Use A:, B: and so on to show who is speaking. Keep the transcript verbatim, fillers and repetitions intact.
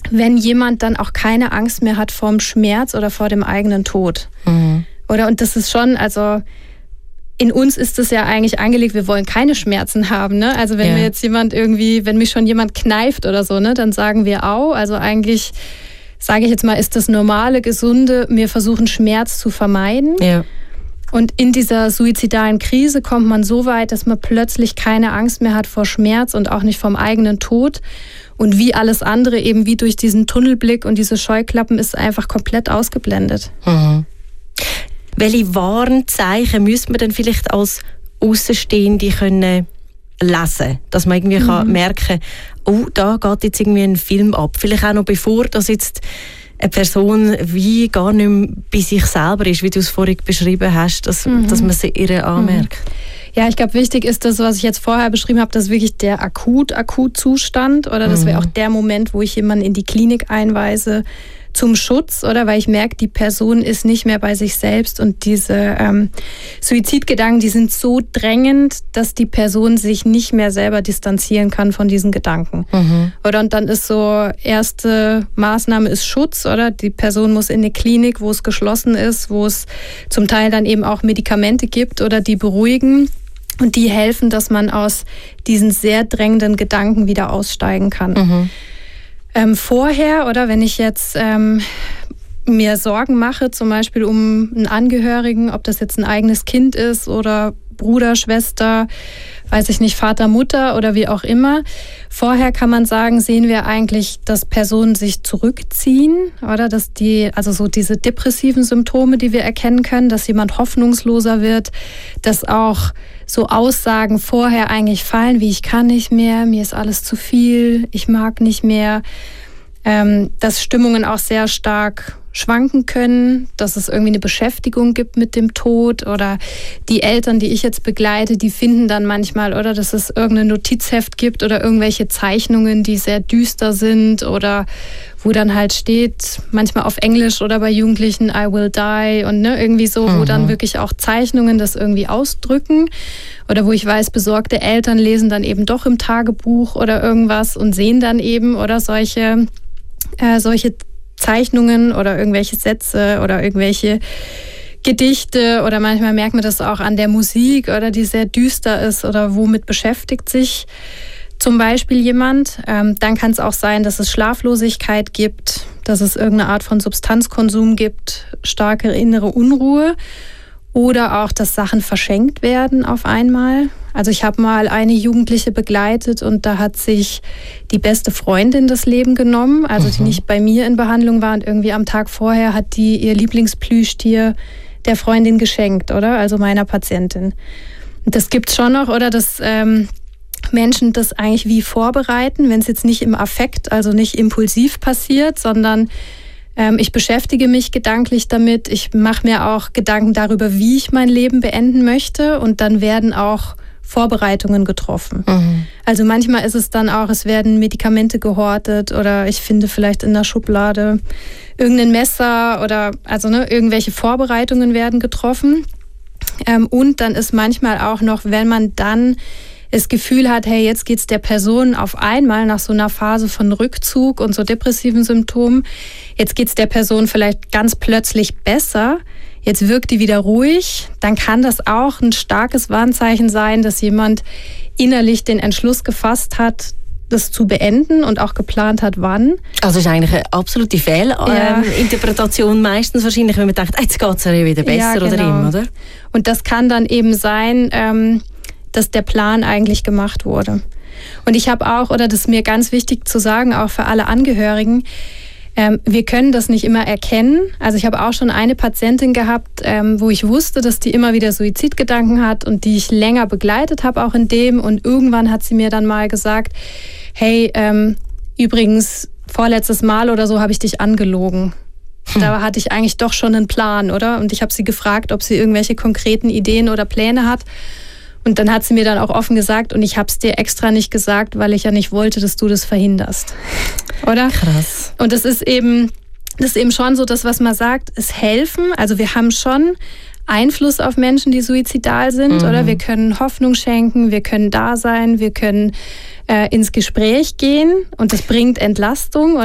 A: wenn jemand dann auch keine Angst mehr hat vor dem Schmerz oder vor dem eigenen Tod. Mhm. Oder, und das ist schon, also in uns ist es ja eigentlich angelegt, wir wollen keine Schmerzen haben. Ne? Also wenn ja. mir jetzt jemand irgendwie, wenn mich schon jemand kneift oder so, ne, dann sagen wir au. Also eigentlich, sage ich jetzt mal, ist das normale, gesunde, wir versuchen Schmerz zu vermeiden. Ja. Und in dieser suizidalen Krise kommt man so weit, dass man plötzlich keine Angst mehr hat vor Schmerz und auch nicht vom eigenen Tod. Und wie alles andere, eben wie durch diesen Tunnelblick und diese Scheuklappen, ist einfach komplett ausgeblendet.
B: Mhm. Welche Warnzeichen müsste man denn vielleicht als Außenstehende können lesen, dass man irgendwie mhm. kann merken, oh, da geht jetzt irgendwie ein Film ab. Vielleicht auch noch bevor, dass jetzt eine Person wie gar nicht mehr bei sich selber ist, wie du es vorhin beschrieben hast, dass, mhm. dass man sie ihr anmerkt.
A: Mhm. Ja, ich glaube, wichtig ist das, was ich jetzt vorher beschrieben habe, dass wirklich der Akut-Akut-Zustand oder das wäre auch der Moment, wo ich jemanden in die Klinik einweise, zum Schutz, oder weil ich merke, die Person ist nicht mehr bei sich selbst und diese ähm, Suizidgedanken, die sind so drängend, dass die Person sich nicht mehr selber distanzieren kann von diesen Gedanken. Mhm. Oder und dann ist so, erste Maßnahme ist Schutz, oder die Person muss in eine Klinik, wo es geschlossen ist, wo es zum Teil dann eben auch Medikamente gibt oder die beruhigen und die helfen, dass man aus diesen sehr drängenden Gedanken wieder aussteigen kann. Mhm. Ähm, vorher, oder wenn ich jetzt ähm, mir Sorgen mache, zum Beispiel um einen Angehörigen, ob das jetzt ein eigenes Kind ist oder Bruder, Schwester, weiß ich nicht, Vater, Mutter oder wie auch immer. Vorher kann man sagen, sehen wir eigentlich, dass Personen sich zurückziehen, oder dass die, also so diese depressiven Symptome, die wir erkennen können, dass jemand hoffnungsloser wird, dass auch so Aussagen vorher eigentlich fallen, wie ich kann nicht mehr, mir ist alles zu viel, ich mag nicht mehr, ähm, dass Stimmungen auch sehr stark schwanken können, dass es irgendwie eine Beschäftigung gibt mit dem Tod oder die Eltern, die ich jetzt begleite, die finden dann manchmal, oder dass es irgendein Notizheft gibt oder irgendwelche Zeichnungen, die sehr düster sind oder wo dann halt steht, manchmal auf Englisch oder bei Jugendlichen, I will die und ne, irgendwie so, mhm. wo dann wirklich auch Zeichnungen das irgendwie ausdrücken oder wo ich weiß, besorgte Eltern lesen dann eben doch im Tagebuch oder irgendwas und sehen dann eben oder solche, äh, solche Zeichnungen oder irgendwelche Sätze oder irgendwelche Gedichte oder manchmal merkt man das auch an der Musik oder die sehr düster ist oder womit beschäftigt sich zum Beispiel jemand. Ähm, dann kann es auch sein, dass es Schlaflosigkeit gibt, dass es irgendeine Art von Substanzkonsum gibt, starke innere Unruhe oder auch, dass Sachen verschenkt werden auf einmal. Also ich habe mal eine Jugendliche begleitet und da hat sich die beste Freundin das Leben genommen, also mhm. die nicht bei mir in Behandlung war und irgendwie am Tag vorher hat die ihr Lieblingsplüschtier der Freundin geschenkt, oder? Also meiner Patientin. Und das gibt's schon noch, oder? Dass ähm, Menschen das eigentlich wie vorbereiten, wenn es jetzt nicht im Affekt, also nicht impulsiv passiert, sondern ähm, ich beschäftige mich gedanklich damit. Ich mache mir auch Gedanken darüber, wie ich mein Leben beenden möchte und dann werden auch Vorbereitungen getroffen. Mhm. Also manchmal ist es dann auch, es werden Medikamente gehortet oder ich finde vielleicht in der Schublade irgendein Messer oder also ne, irgendwelche Vorbereitungen werden getroffen. Ähm, und dann ist manchmal auch noch, wenn man dann das Gefühl hat, hey, jetzt geht's der Person auf einmal nach so einer Phase von Rückzug und so depressiven Symptomen, jetzt geht's der Person vielleicht ganz plötzlich besser, jetzt wirkt die wieder ruhig, dann kann das auch ein starkes Warnzeichen sein, dass jemand innerlich den Entschluss gefasst hat, das zu beenden und auch geplant hat, wann.
B: Also das ist eigentlich eine absolute Fehlinterpretation ja. meistens wahrscheinlich, wenn man denkt, jetzt geht es ja wieder besser ja, genau. oder ihm, oder?
A: Und das kann dann eben sein, ähm, dass der Plan eigentlich gemacht wurde. Und ich habe auch, oder das ist mir ganz wichtig zu sagen, auch für alle Angehörigen, ähm, wir können das nicht immer erkennen. Also ich habe auch schon eine Patientin gehabt, ähm, wo ich wusste, dass die immer wieder Suizidgedanken hat und die ich länger begleitet habe, auch in dem. Und irgendwann hat sie mir dann mal gesagt, hey, ähm, übrigens, vorletztes Mal oder so habe ich dich angelogen. Hm. Da hatte ich eigentlich doch schon einen Plan, oder? Und ich habe sie gefragt, ob sie irgendwelche konkreten Ideen oder Pläne hat. Und dann hat sie mir dann auch offen gesagt, und ich habe es dir extra nicht gesagt, weil ich ja nicht wollte, dass du das verhinderst. Oder?
B: Krass.
A: Und das ist eben, das ist eben schon so das, was man sagt, es helfen. Also wir haben schon Einfluss auf Menschen, die suizidal sind, mhm. oder? Wir können Hoffnung schenken, wir können da sein, wir können äh, ins Gespräch gehen und das bringt Entlastung.